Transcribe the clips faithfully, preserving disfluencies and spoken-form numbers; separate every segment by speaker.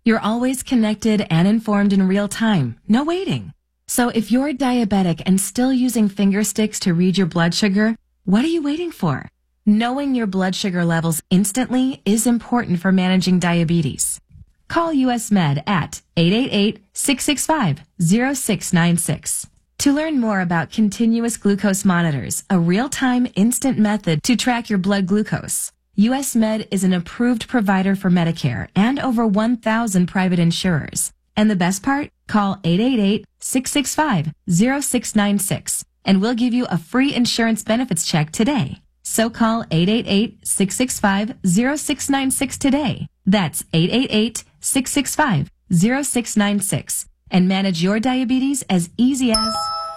Speaker 1: You're always connected and informed in real time. No waiting. So if you're diabetic and still using finger sticks to read your blood sugar, what are you waiting for? Knowing your blood sugar levels instantly is important for managing diabetes. Call U S Med at eight eight eight, six six five, zero six nine six. To learn more about continuous glucose monitors, a real-time instant method to track your blood glucose, U S Med is an approved provider for Medicare and over one thousand private insurers. And the best part? Call eight eight eight, six six five, zero six nine six and we'll give you a free insurance benefits check today. So call eight eight eight, six six five, zero six nine six today. That's eight eight eight, six six five, zero six nine six and manage your diabetes as easy as...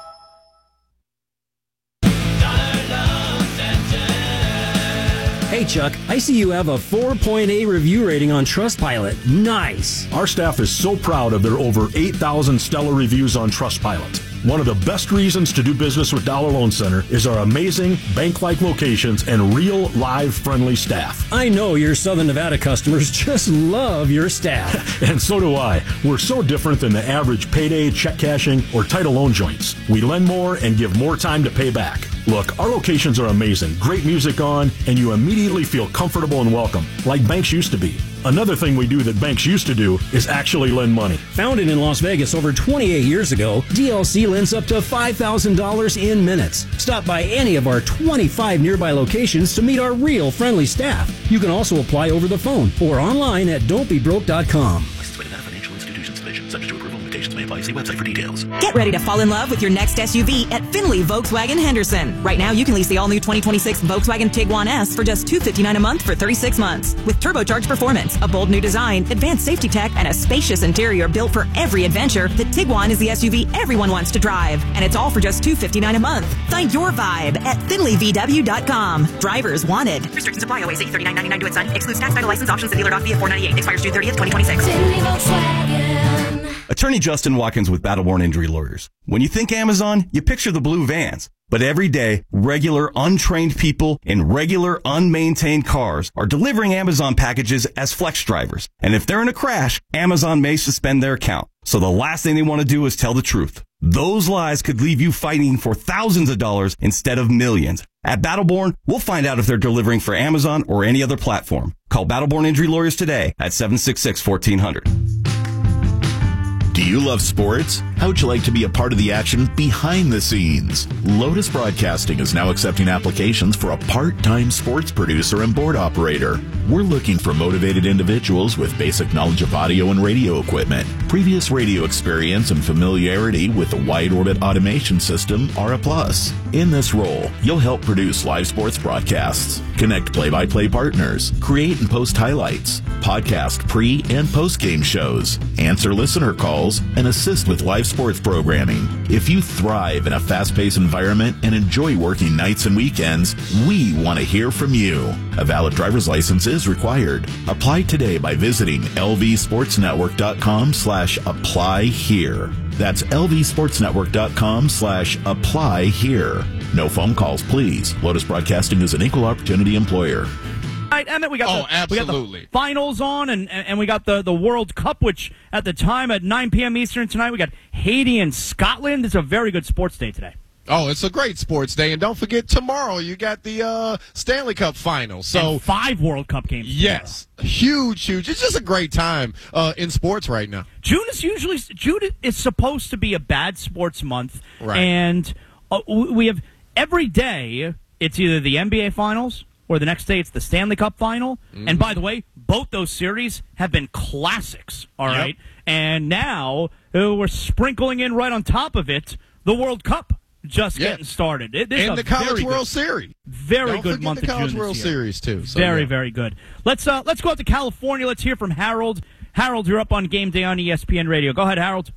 Speaker 2: Hey, Chuck, I see you have a four point eight review rating on Trustpilot. Nice.
Speaker 3: Our staff is so proud of their over eight thousand stellar reviews on Trustpilot. One of the best reasons to do business with Dollar Loan Center is our amazing bank-like locations and real, live, friendly staff.
Speaker 2: I know your Southern Nevada customers just love your staff.
Speaker 3: And so do I. We're so different than the average payday, check cashing, or title loan joints. We lend more and give more time to pay back. Look, our locations are amazing, great music on, and you immediately feel comfortable and welcome, like banks used to be. Another thing we do that banks used to do is actually lend money.
Speaker 2: Founded in Las Vegas over twenty-eight years ago, D L C lends up to five thousand dollars in minutes. Stop by any of our twenty-five nearby locations to meet our real friendly staff. You can also apply over the phone or online at don't be broke dot com.
Speaker 4: Financial institutions division. Subject to approval. Limitations may apply. See website for details.
Speaker 5: Get ready to fall in love with your next S U V at Finley Volkswagen Henderson. Right now, you can lease the all-new twenty twenty-six Volkswagen Tiguan S for just two hundred fifty-nine dollars a month for thirty-six months. With turbocharged performance, a bold new design, advanced safety tech, and a spacious interior built for every adventure, the Tiguan is the S U V everyone wants to drive. And it's all for just two hundred fifty-nine dollars a month. Find your vibe at finley v w dot com. Drivers wanted. Restrictions apply. O A C thirty-nine ninety-nine to its sign. Excludes tax, title, license, options, and dealer doc via four ninety-eight. Expires June thirtieth, twenty twenty-six.
Speaker 6: Attorney Justin Watkins with Battleborn Injury Lawyers. When you think Amazon, you picture the blue vans. But every day, regular, untrained people in regular, unmaintained cars are delivering Amazon packages as flex drivers. And if they're in a crash, Amazon may suspend their account. So the last thing they want to do is tell the truth. Those lies could leave you fighting for thousands of dollars instead of millions. At Battleborn, we'll find out if they're delivering for Amazon or any other platform. Call Battleborn Injury Lawyers today at seven six six, one four zero zero.
Speaker 4: Do you love sports? How would you like to be a part of the action behind the scenes? Lotus Broadcasting is now accepting applications for a part-time sports producer and board operator. We're looking for motivated individuals with basic knowledge of audio and radio equipment. Previous radio experience and familiarity with the wide orbit automation system are a plus. In this role, you'll help produce live sports broadcasts, connect play-by-play partners, create and post highlights, podcast pre- and post-game shows, answer listener calls, and assist with live sports programming. If you thrive in a fast-paced environment and enjoy working nights and weekends, we want to hear from you. A valid driver's license is required. Apply today by visiting lvsportsnetwork.com slash apply here. That's lvsportsnetwork.com slash apply here. No phone calls, please. Lotus Broadcasting is an equal opportunity employer.
Speaker 7: Right, and then we got,
Speaker 8: oh,
Speaker 7: the,
Speaker 8: absolutely.
Speaker 7: we got the finals on, and, and we got the, the World Cup, which at the time at nine p.m. Eastern tonight, we got Haiti and Scotland. It's a very good sports day today.
Speaker 8: Oh, it's a great sports day. And don't forget, tomorrow you got the uh, Stanley Cup final. So
Speaker 7: and five World Cup games.
Speaker 8: Yes. Tomorrow. Huge, huge. It's just a great time uh, in sports right now.
Speaker 7: June is usually June is supposed to be a bad sports month.
Speaker 8: Right.
Speaker 7: And uh, we have every day, it's either the N B A finals or the next day it's the Stanley Cup final. Mm-hmm. And by the way, both those series have been classics, all yep. right? And now uh, we're sprinkling in right on top of it the World Cup just yeah. getting started. It,
Speaker 8: and the College World
Speaker 7: good,
Speaker 8: Series.
Speaker 7: Very
Speaker 8: Don't
Speaker 7: good month
Speaker 8: the
Speaker 7: of
Speaker 8: College
Speaker 7: June
Speaker 8: World
Speaker 7: this year.
Speaker 8: Series, too. So,
Speaker 7: very,
Speaker 8: yeah.
Speaker 7: very good. Let's uh, let's go out to California. Let's hear from Harold. Harold, you're up on Game Day on E S P N Radio. Go ahead, Harold.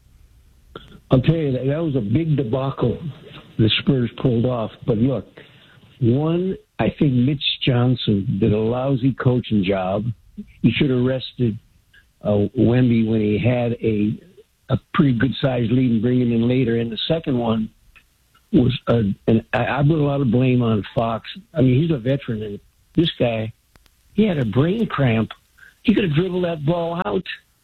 Speaker 9: I'll tell you, that, that was a big debacle the Spurs pulled off. But look, one, I think Mitch Johnson did a lousy coaching job. He should have rested uh, Wemby when he had a a pretty good-sized lead and bring him in later. And the second one was, uh, and I, I put a lot of blame on Fox. I mean, he's a veteran, and this guy, he had a brain cramp. He could have dribbled that ball out.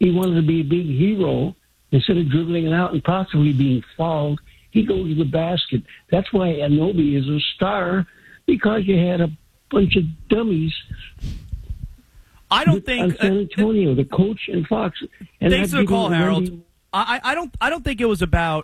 Speaker 9: he wanted to be a big hero. Instead of dribbling it out and possibly being fouled, he goes to the basket. That's why Anunoby is a star, because you had a bunch of dummies.
Speaker 7: I don't think
Speaker 9: on San Antonio, uh, the coach and Fox. And
Speaker 7: thanks for the call, Harold. I, I don't I don't think it was about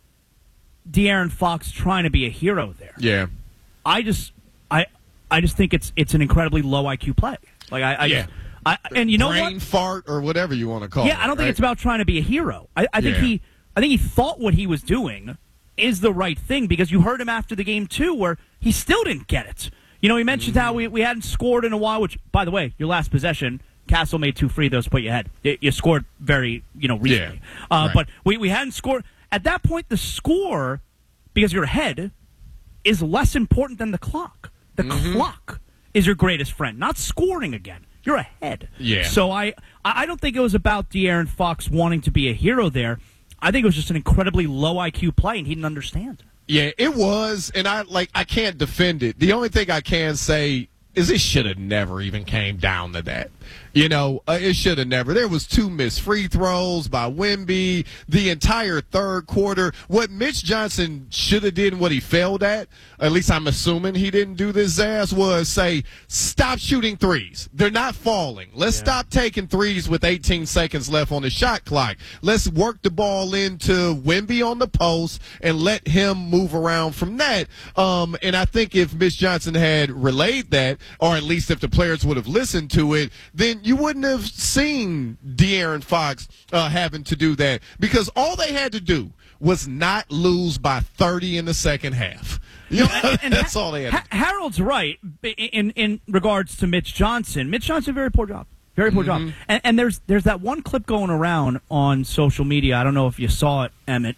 Speaker 7: De'Aaron Fox trying to be a hero there.
Speaker 8: Yeah.
Speaker 7: I just I I just think it's it's an incredibly low I Q play. Like I, I
Speaker 8: yeah.
Speaker 7: just, I, and you know
Speaker 8: Brain
Speaker 7: what?
Speaker 8: fart or whatever you want to call
Speaker 7: yeah,
Speaker 8: it.
Speaker 7: Yeah, I don't think
Speaker 8: right?
Speaker 7: it's about trying to be a hero. I, I think
Speaker 8: yeah.
Speaker 7: he I think he thought what he was doing is the right thing, because you heard him after the game too, where he still didn't get it. You know, he mentioned mm-hmm. how we, we hadn't scored in a while, which, by the way, your last possession, Castle made two free throws, put you ahead. You, you scored very, you know, recently.
Speaker 8: Yeah,
Speaker 7: uh,
Speaker 8: right.
Speaker 7: But we, we hadn't scored. At that point, the score, because you're ahead, is less important than the clock. The mm-hmm. clock is your greatest friend, not scoring again. You're ahead.
Speaker 8: Yeah.
Speaker 7: So I, I don't think it was about De'Aaron Fox wanting to be a hero there. I think it was just an incredibly low I Q play, and he didn't understand.
Speaker 8: Yeah, it was, and I like I can't defend it. The only thing I can say is it should have never even came down to that. You know, uh, it should have never. There was two missed free throws by Wemby the entire third quarter. What Mitch Johnson should have did and what he failed at, at least I'm assuming he didn't do this, Zaz, was say, stop shooting threes. They're not falling. Let's yeah. stop taking threes with eighteen seconds left on the shot clock. Let's work the ball into Wemby on the post and let him move around from that. Um, and I think if Mitch Johnson had relayed that, or at least if the players would have listened to it, then you wouldn't have seen De'Aaron Fox uh, having to do that, because all they had to do was not lose by thirty in the second half. You know, and, and that's ha- all they had.
Speaker 7: Ha- Harold's right in in regards to Mitch Johnson. Mitch Johnson, very poor job, very poor mm-hmm. job. And, and there's there's that one clip going around on social media. I don't know if you saw it, Emmett,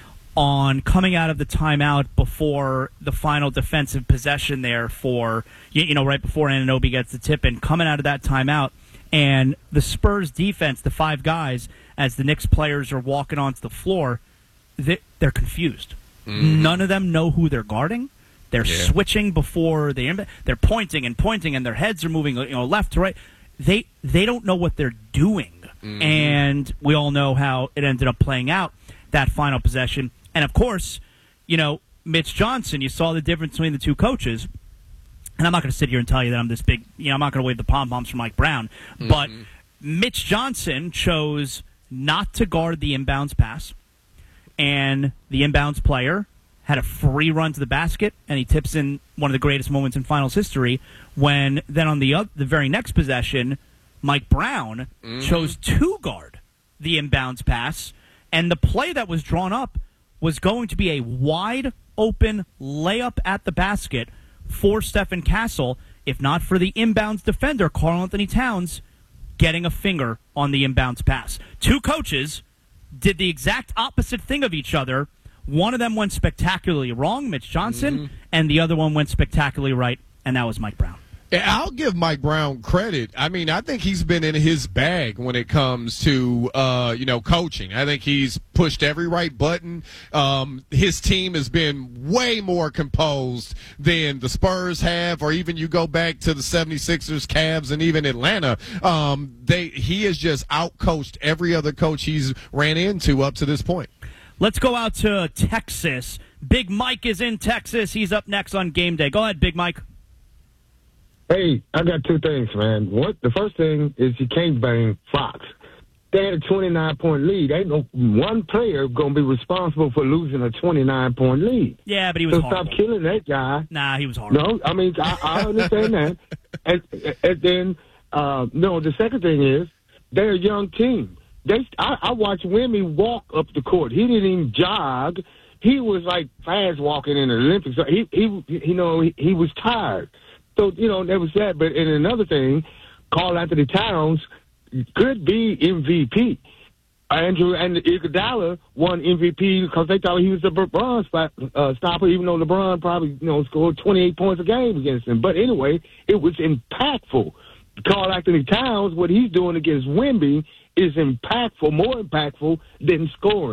Speaker 7: on coming out of the timeout before the final defensive possession there for, you know, right before Anunoby gets the tip in, coming out of that timeout, and the Spurs defense, the five guys, as the Knicks players are walking onto the floor, they, they're confused. Mm-hmm. None of them know who they're guarding. They're yeah. switching before they, they're pointing and pointing, and their heads are moving, you know, left to right. They they don't know what they're doing, mm-hmm. and we all know how it ended up playing out, that final possession. And, of course, you know, Mitch Johnson, you saw the difference between the two coaches. And I'm not going to sit here and tell you that I'm this big, you know, I'm not going to wave the pom-poms for Mike Brown. Mm-hmm. But Mitch Johnson chose not to guard the inbounds pass. And the inbounds player had a free run to the basket, and he tips in one of the greatest moments in finals history, when then on the, other, the very next possession, Mike Brown mm-hmm. chose to guard the inbounds pass. And the play that was drawn up was going to be a wide-open layup at the basket for Stephen Castle, if not for the inbounds defender, Karl-Anthony Towns, getting a finger on the inbounds pass. Two coaches did the exact opposite thing of each other. One of them went spectacularly wrong, Mitch Johnson, mm-hmm. and the other one went spectacularly right, and that was Mike Brown.
Speaker 8: I'll give Mike Brown credit. I mean, I think he's been in his bag when it comes to, uh, you know, coaching. I think he's pushed every right button. Um, his team has been way more composed than the Spurs have, or even you go back to the seventy-sixers, Cavs, and even Atlanta. Um, they he has just outcoached every other coach he's ran into up to this point.
Speaker 7: Let's go out to Texas. Big Mike is in Texas. He's up next on Game Day. Go ahead, Big Mike.
Speaker 10: Hey, I got two things, man. What the first thing is you can't blame Fox. They had a twenty-nine point lead. Ain't no one player going to be responsible for losing a twenty-nine point lead.
Speaker 7: Yeah, but he was
Speaker 10: so
Speaker 7: horrible.
Speaker 10: stop killing that guy.
Speaker 7: Nah, he was horrible.
Speaker 10: No, I mean, I, I understand that. And, and then, uh, no, the second thing is they're a young team. They, I, I watched Wemby walk up the court. He didn't even jog. He was like fast walking in the Olympics. He, he, you know, he, he was tired. So, you know, there was that. But and another thing, Karl-Anthony Towns could be M V P. Andrew and Iguodala won M V P because they thought he was the LeBron spot, uh, stopper, even though LeBron probably, you know, scored twenty-eight points a game against him. But anyway, it was impactful. Karl-Anthony Towns, what he's doing against Wemby is impactful, more impactful than scoring.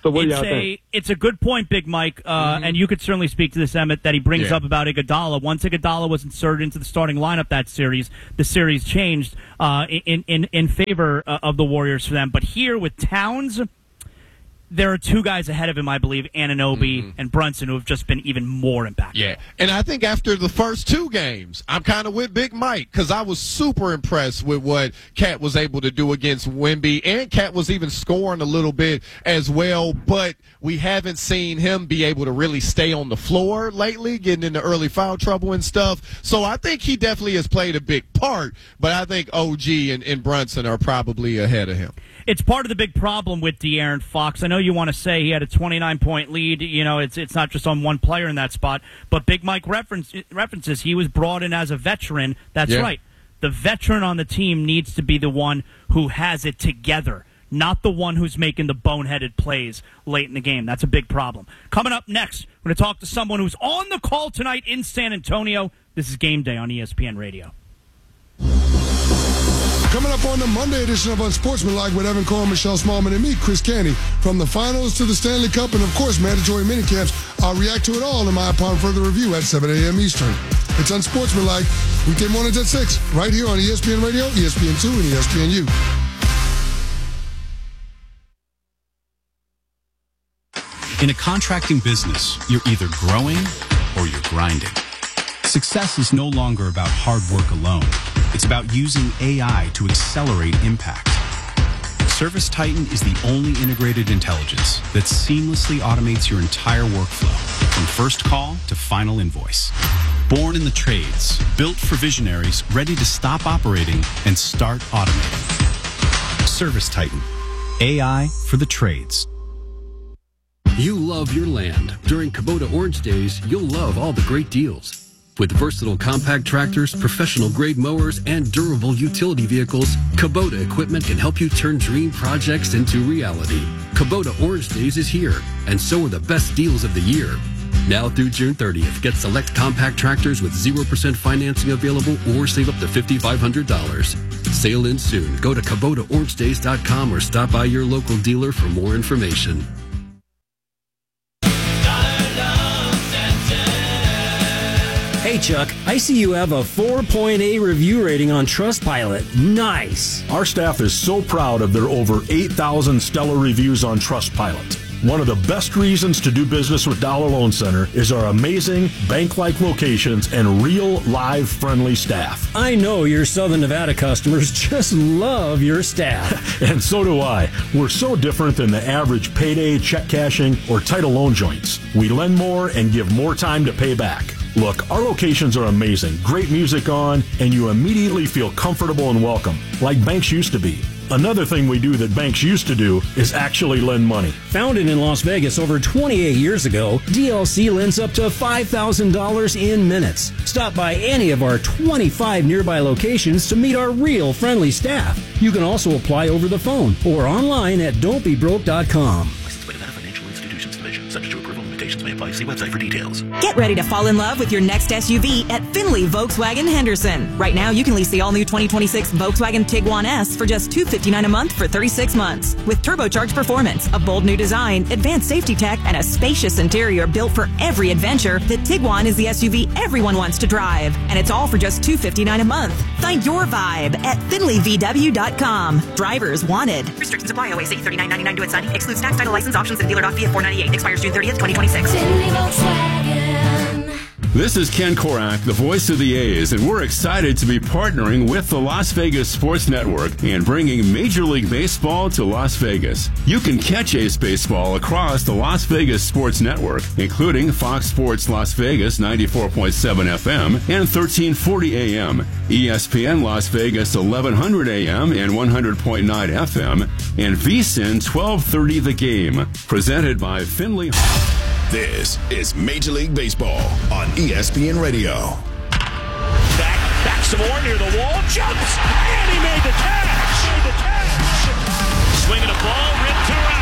Speaker 10: So what do
Speaker 7: it's
Speaker 10: y'all
Speaker 7: a,
Speaker 10: think?
Speaker 7: It's a good point, Big Mike, uh,
Speaker 8: Mm-hmm.
Speaker 7: and you could certainly speak to this, Emmett, that he brings
Speaker 8: Yeah.
Speaker 7: up about Iguodala. Once Iguodala was inserted into the starting lineup that series, the series changed uh, in, in, in favor uh, of the Warriors for them. But here with Towns, there are two guys ahead of him, I believe, Anunoby
Speaker 8: Mm-hmm.
Speaker 7: and Brunson, who have just been even more impactful.
Speaker 8: Yeah, and I think after the first two games, I'm kind of with Big Mike because I was super impressed with what Cat was able to do against Wemby, and Cat was even scoring a little bit as well, but we haven't seen him be able to really stay on the floor lately, getting into early foul trouble and stuff. So I think he definitely has played a big part, but I think O G and, and Brunson are probably ahead of him.
Speaker 7: It's part of the big problem with De'Aaron Fox. I know you want to say he had a twenty-nine point lead. You know, it's it's not just on one player in that spot. But Big Mike reference, references he was brought in as a veteran. That's
Speaker 8: Yeah.
Speaker 7: right. The veteran on the team needs to be the one who has it together, not the one who's making the boneheaded plays late in the game. That's a big problem. Coming up next, we're going to talk to someone who's on the call tonight in San Antonio. This is Game Day on E S P N Radio.
Speaker 11: Coming up on the Monday edition of Unsportsmanlike with Evan Cole, Michelle Smallman, and me, Chris Canty. From the finals to the Stanley Cup and, of course, mandatory minicamps, I'll react to it all in my Upon Further Review at seven a.m. Eastern. It's Unsportsmanlike, weekday mornings at six, right here on E S P N Radio, E S P N two, and E S P N U.
Speaker 12: In a contracting business, you're either growing or you're grinding. Success is no longer about hard work alone. It's about using A I to accelerate impact. ServiceTitan is the only integrated intelligence that seamlessly automates your entire workflow, from first call to final invoice. Born in the trades, built for visionaries ready to stop operating and start automating. ServiceTitan, A I for the trades.
Speaker 13: You love your land. During Kubota Orange Days, you'll love all the great deals. With versatile compact tractors, professional-grade mowers, and durable utility vehicles, Kubota equipment can help you turn dream projects into reality. Kubota Orange Days is here, and so are the best deals of the year. Now through June thirtieth, get select compact tractors with zero percent financing available or save up to five thousand five hundred dollars. Sale ends soon. Go to Kubota Orange Days dot com or stop by your local dealer for more information.
Speaker 2: Hey, Chuck, I see you have a four point eight review rating on Trustpilot. Nice.
Speaker 3: Our staff is so proud of their over eight thousand stellar reviews on Trustpilot. One of the best reasons to do business with Dollar Loan Center is our amazing bank-like locations and real, live, friendly staff.
Speaker 2: I know your Southern Nevada customers just love your staff.
Speaker 3: And so do I. We're so different than the average payday, check cashing, or title loan joints. We lend more and give more time to pay back. Look, our locations are amazing. Great music on, and you immediately feel comfortable and welcome, like banks used to be. Another thing we do that banks used to do is actually lend money.
Speaker 2: Founded in Las Vegas over twenty-eight years ago, D L C lends up to five thousand dollars in minutes. Stop by any of our twenty-five nearby locations to meet our real friendly staff. You can also apply over the phone or online at don't be broke dot com.
Speaker 4: Licensed by Nevada Financial Institutions Division. Subject to approval, limitations may apply. See website for details.
Speaker 5: Get ready to fall in love with your next S U V at Finley Volkswagen Henderson. Right now, you can lease the all-new twenty twenty-six Volkswagen Tiguan S for just two hundred fifty-nine dollars a month for thirty-six months. With turbocharged performance, a bold new design, advanced safety tech, and a spacious interior built for every adventure, the Tiguan is the S U V everyone wants to drive. And it's all for just two hundred fifty-nine dollars a month. Find your vibe at finley v w dot com. Drivers wanted. Restrictions apply. O A C thirty-nine ninety-nine due at signing. Excludes tax, title, license, options, and dealer doc fee at four ninety-eight. Expires June thirtieth, twenty twenty-six.
Speaker 14: This is Ken Korak, the voice of the A's, and we're excited to be partnering with the Las Vegas Sports Network and bringing Major League Baseball to Las Vegas. You can catch A's baseball across the Las Vegas Sports Network, including Fox Sports Las Vegas ninety-four point seven F M and thirteen forty A M, E S P N Las Vegas eleven hundred A M and one hundred point nine F M, and V S I N twelve thirty The Game, presented by Finley.
Speaker 15: This is Major League Baseball on E S P N Radio.
Speaker 16: Back, back some more near the wall, jumps, and he made the catch. Made the catch. Swinging a ball, ripped to right.